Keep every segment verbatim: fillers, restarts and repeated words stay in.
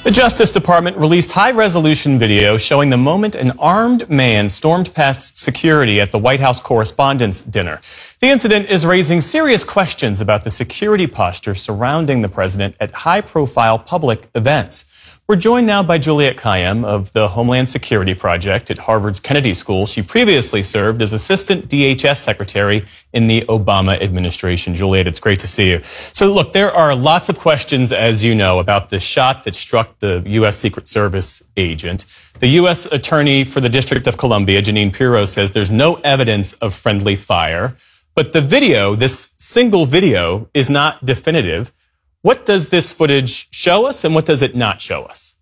The Justice Department released high-resolution video showing the moment an armed man stormed past security at the White House Correspondents' Dinner. The incident is raising serious questions about the security posture surrounding the president at high-profile public events. We're joined now by Juliette Kayyem of the Homeland Security Project at Harvard's Kennedy School. She previously served as Assistant D H S Secretary in the Obama administration. Juliette, it's great to see you. So look, there are lots of questions, as you know, about the shot that struck the U S Secret Service agent. The U S Attorney for the District of Columbia, Jeanine Pirro, says there's no evidence of friendly fire. But the video, this single video, is not definitive. What does this footage show us, and what does it not show us?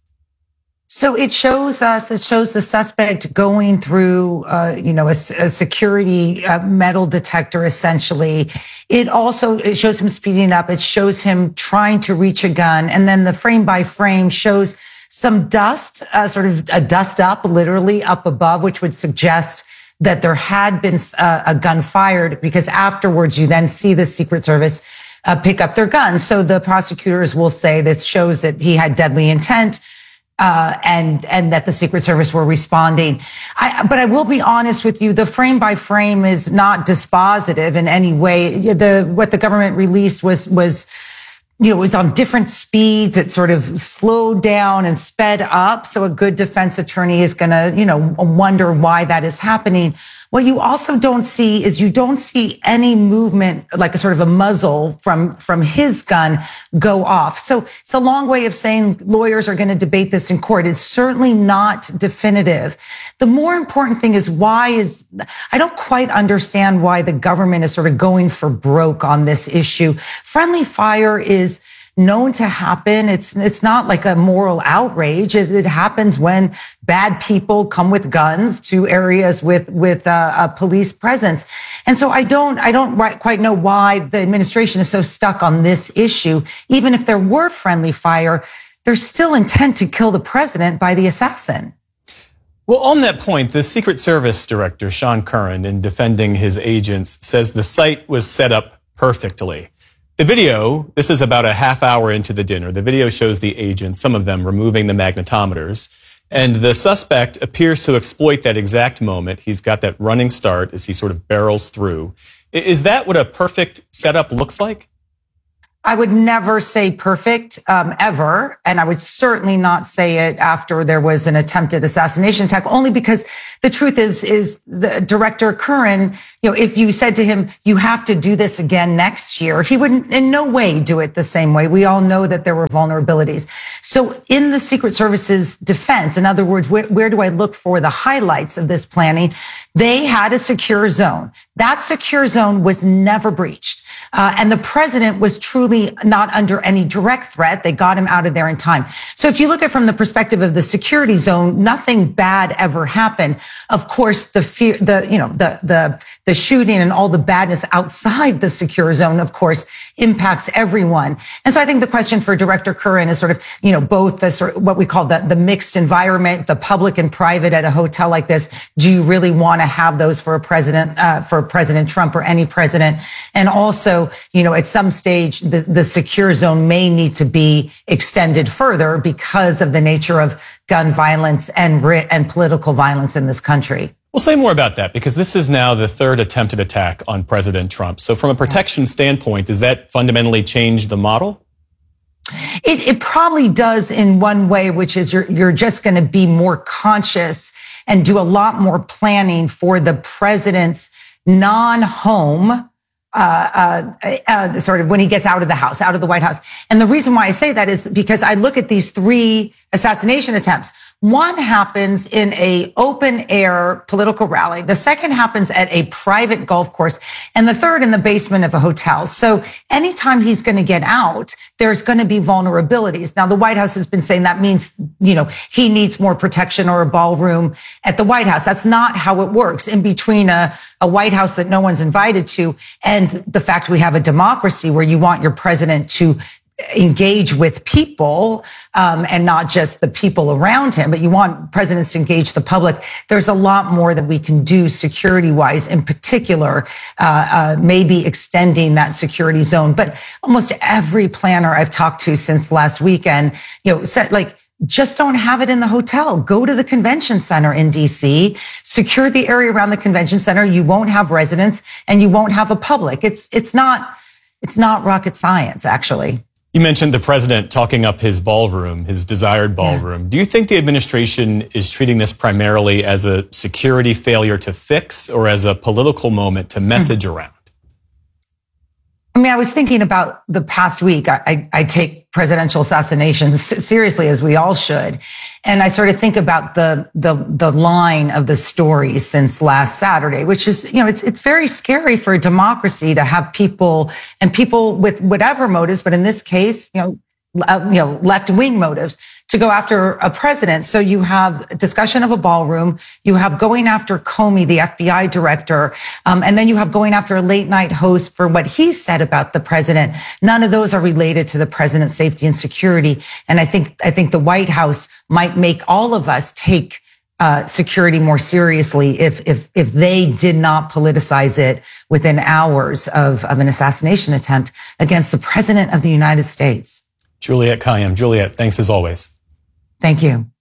So it shows us, it shows the suspect going through, uh, you know, a, a security uh, metal detector, essentially. It also, it shows him speeding up. It shows him trying to reach a gun. And then the frame by frame shows some dust, uh, sort of a dust up, literally up above, which would suggest that there had been uh, a gun fired, because afterwards you then see the Secret Service Uh, pick up their guns. So the prosecutors will say this shows that he had deadly intent, uh, and and that the Secret Service were responding. I, but I will be honest with you, the frame by frame is not dispositive in any way. The what the government released was was. You know, it was on different speeds. It sort of slowed down and sped up. So a good defense attorney is going to, you know, wonder why that is happening. What you also don't see is you don't see any movement, like a sort of a muzzle from, from his gun go off. So it's a long way of saying lawyers are going to debate this in court. It's certainly not definitive. The more important thing is why is, I don't quite understand why the government is sort of going for broke on this issue. Friendly fire is known to happen. It's it's not like a moral outrage. It, it happens when bad people come with guns to areas with with uh, a police presence. And so I don't I don't quite know why the administration is so stuck on this issue. Even if there were friendly fire, there's still intent to kill the president by the assassin. Well, on that point, the Secret Service director, Shawn Curran, in defending his agents, says the site was set up perfectly. The video, this is about a half hour into the dinner. The video shows the agents, some of them removing the magnetometers, and the suspect appears to exploit that exact moment. He's got that running start as he sort of barrels through. Is that what a perfect setup looks like? I would never say perfect, um, ever. And I would certainly not say it after there was an attempted assassination attack, only because the truth is, is the director Curran, you know, if you said to him, you have to do this again next year, he would in no way do it the same way. We all know that there were vulnerabilities. So in the Secret Service's defense, in other words, where, where do I look for the highlights of this planning? They had a secure zone. That secure zone was never breached. Uh, and the president was truly not under any direct threat. They got him out of there in time. So if you look at it from the perspective of the security zone, nothing bad ever happened. Of course, the fear, the, you know, the, the, the shooting and all the badness outside the secure zone, of course, impacts everyone. And so I think the question for Director Curran is sort of, you know, both the sort of what we call the, the mixed environment, the public and private at a hotel like this. Do you really want to have those for a president, uh, for President Trump or any president? And also, you know, at some stage, the, the secure zone may need to be extended further because of the nature of gun violence and and political violence in this country. We'll say more about that, because this is now the third attempted attack on President Trump. So from a protection standpoint, does that fundamentally change the model? It, it probably does in one way, which is you're, you're just going to be more conscious and do a lot more planning for the president's non-home Uh, uh, uh, sort of when he gets out of the house, out of the White House. And the reason why I say that is because I look at these three assassination attempts. One happens in a open air political rally. The second happens at a private golf course, and the third in the basement of a hotel. So anytime he's going to get out, there's going to be vulnerabilities. Now, the White House has been saying that means, you know, he needs more protection or a ballroom at the White House. That's not how it works. In between a, a White House that no one's invited to and the fact we have a democracy where you want your president to engage with people, um, and not just the people around him, but you want presidents to engage the public. There's a lot more that we can do security-wise, in particular, uh, uh, maybe extending that security zone. But almost every planner I've talked to since last weekend, you know, said like, just don't have it in the hotel. Go to the convention center in D C, secure the area around the convention center. You won't have residents and you won't have a public. It's, it's not, it's not rocket science, actually. You mentioned the president talking up his ballroom, his desired ballroom. Yeah. Do you think the administration is treating this primarily as a security failure to fix or as a political moment to message mm-hmm. around? I mean, I was thinking about the past week. I, I, I take presidential assassinations seriously, as we all should. And I sort of think about the, the, the line of the story since last Saturday, which is, you know, it's, it's very scary for a democracy to have people and people with whatever motives, but in this case, you know, Uh, you know, left-wing motives to go after a president. So you have discussion of a ballroom, you have going after Comey, the F B I director, um, and then you have going after a late-night host for what he said about the president. None of those are related to the president's safety and security. And I think I think the White House might make all of us take uh, security more seriously if if if they did not politicize it within hours of, of an assassination attempt against the president of the United States. Juliette Kayyem. Juliette, thanks as always. Thank you.